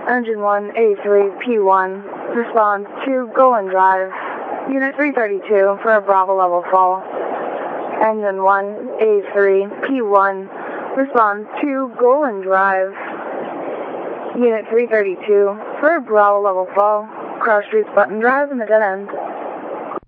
Engine 1, A3, P1, responds to Golan Drive. Unit 332 for a Bravo level fall. Engine 1, A3, P1, responds to Golan Drive. Unit 332 for a Bravo level fall. Cross streets button drive in the dead end.